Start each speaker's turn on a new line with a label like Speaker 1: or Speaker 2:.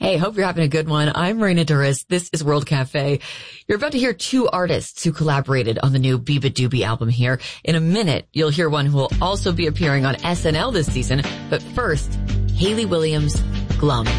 Speaker 1: Hey, hope you're having a good one. I'm Marina Duras. This is World Cafe. You're about to hear two artists who collaborated on the new Biba Doobie album here. In a minute, you'll hear one who will also be appearing on SNL this season. But first, Hayley Williams, Glum.